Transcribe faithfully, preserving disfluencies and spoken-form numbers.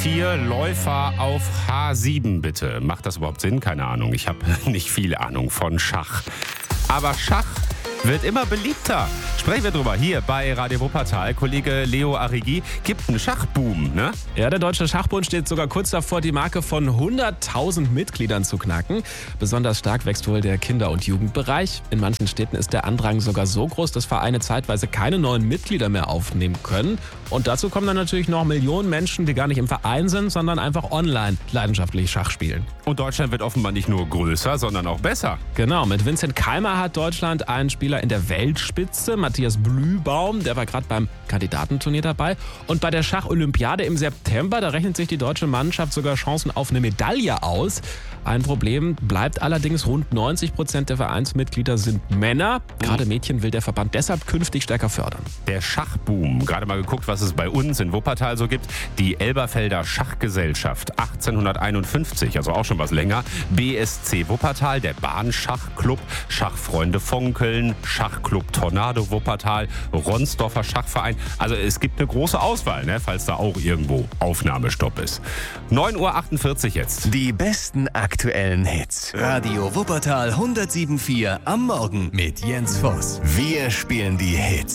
Vier Läufer auf H sieben, bitte. Macht das überhaupt Sinn? Keine Ahnung. Ich habe nicht viel Ahnung von Schach. Aber Schach wird immer beliebter. Sprechen wir drüber hier bei Radio Wuppertal. Kollege Leo Arrighi, gibt einen Schachboom, ne? Ja, der Deutsche Schachbund steht sogar kurz davor, die Marke von hunderttausend Mitgliedern zu knacken. Besonders stark wächst wohl der Kinder- und Jugendbereich. In manchen Städten ist der Andrang sogar so groß, dass Vereine zeitweise keine neuen Mitglieder mehr aufnehmen können. Und dazu kommen dann natürlich noch Millionen Menschen, die gar nicht im Verein sind, sondern einfach online leidenschaftlich Schach spielen. Und Deutschland wird offenbar nicht nur größer, sondern auch besser. Genau, mit Vincent Keimer hat Deutschland einen Spieler in der Weltspitze, Matthias Blühbaum, der war gerade beim Kandidatenturnier dabei. Und bei der Schach-Olympiade im September, da rechnet sich die deutsche Mannschaft sogar Chancen auf eine Medaille aus. Ein Problem bleibt allerdings, rund neunzig Prozent der Vereinsmitglieder sind Männer. Gerade Mädchen will der Verband deshalb künftig stärker fördern. Der Schachboom, gerade mal geguckt, was es bei uns in Wuppertal so gibt. Die Elberfelder Schachgesellschaft, achtzehnhunderteinundfünfzig, also auch schon was länger. B S C Wuppertal, der Bahnschachclub, Schachfreunde Vonkeln, Schachclub Tornado Wuppertal, Ronsdorfer Schachverein. Also es gibt eine große Auswahl, ne, falls da auch irgendwo Aufnahmestopp ist. neun Uhr achtundvierzig jetzt. Die besten aktuellen Hits. Radio Wuppertal hundertsieben Komma vier am Morgen mit Jens Voss. Wir spielen die Hits.